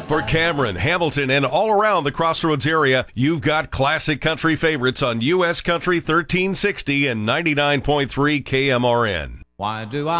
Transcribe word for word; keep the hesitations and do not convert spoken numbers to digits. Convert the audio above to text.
For Cameron, Hamilton, and all around the Crossroads area, you've got classic country favorites on U S Country thirteen sixty and ninety-nine point three K M R N. Why do I